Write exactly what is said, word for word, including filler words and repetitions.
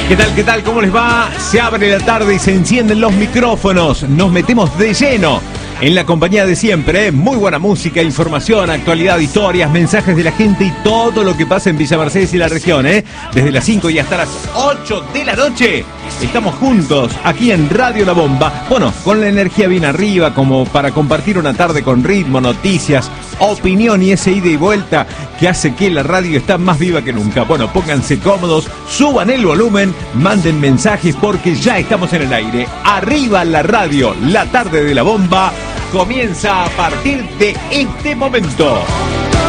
¿Qué tal, qué tal? ¿Cómo les va? Se abre la tarde y se encienden los micrófonos. Nos metemos de lleno en la compañía de siempre, ¿eh? Muy buena música, información, actualidad, historias, mensajes de la gente y todo lo que pasa en Villa Mercedes y la región, ¿eh? Desde las cinco y hasta las ocho de la noche. Estamos juntos aquí en Radio La Bomba. Bueno, con la energía bien arriba, como para compartir una tarde con ritmo, noticias, opinión y ese ida y vuelta que hace que la radio está más viva que nunca. Bueno, pónganse cómodos, suban el volumen, manden mensajes porque ya estamos en el aire. Arriba la radio, la tarde de La Bomba comienza a partir de este momento.